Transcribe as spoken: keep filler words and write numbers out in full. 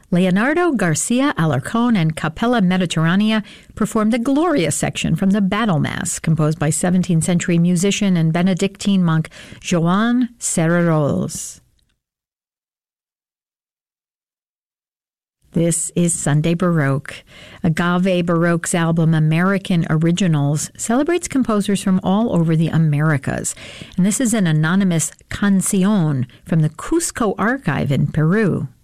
Leonardo Garcia Alarcón and Capella Mediterranea performed the Gloria section from the Battle Mass, composed by seventeenth century musician and Benedictine monk Joan Serrarols. This is Sunday Baroque. Agave Baroque's album American Originals celebrates composers from all over the Americas. And this is an anonymous canción from the Cusco Archive in Peru.